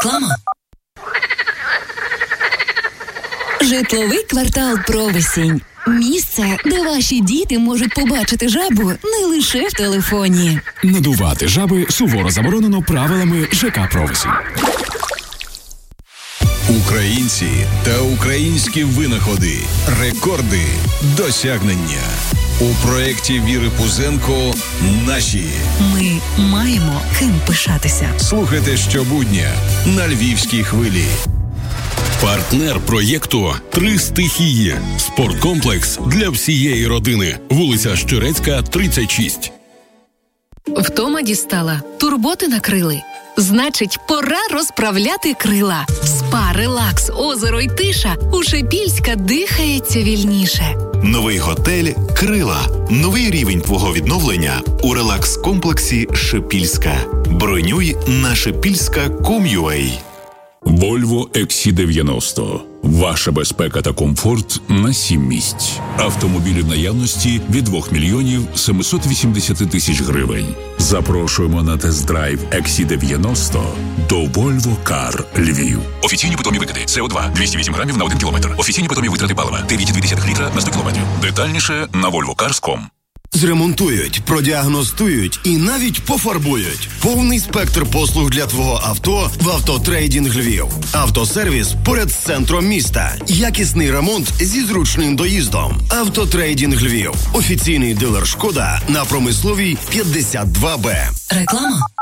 Реклама. Житловий квартал «Провисінь». Місце, де ваші діти можуть побачити жабу не лише в телефоні. Надувати жаби суворо заборонено правилами ЖК «Провисінь». Українці та українські винаходи, рекорди, досягнення. У проєкті Віри Пузенко «Наші». Ми маємо ким пишатися. Слухайте щобудня на Львівській хвилі. Партнер проєкту «Три стихії». Спорткомплекс для всієї родини. Вулиця Щерецька, 36. Втома дістала, турботи накрили. Значить, пора розправляти крила. Спа, релакс, озеро й тиша. У Шепільська дихається вільніше. Новий готель «Крила». Новий рівень твого відновлення у релакс-комплексі «Шепільська». Бронюй на shepilska.com.ua. Volvo XC90. Ваша безпека та комфорт на 7 місць. Автомобілі в наявності від 2 мільйонів 780 тисяч гривень. Запрошуємо на тест-драйв XC90 до Volvo Car Львів. Офіційні питомі викиди. СО2 208 грамів на 1 кілометр. Офіційні питомі витрати палива 9,2 літра на 100 кілометрів. Детальніше на volvocars.com. Зремонтують, продіагностують і навіть пофарбують. Повний спектр послуг для твого авто в «Автотрейдинг Львів». Автосервіс поряд з центром міста. Якісний ремонт зі зручним доїздом. «Автотрейдинг Львів». Офіційний дилер «Шкода» на Промисловій 52Б. Реклама.